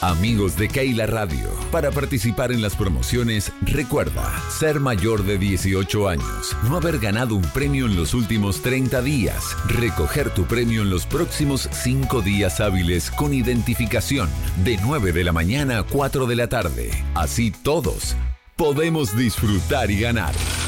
Amigos de Keila Radio, para participar en las promociones, recuerda ser mayor de 18 años, no haber ganado un premio en los últimos 30 días, recoger tu premio en los próximos 5 días hábiles con identificación, de 9 de la mañana a 4 de la tarde. Así todos podemos disfrutar y ganar.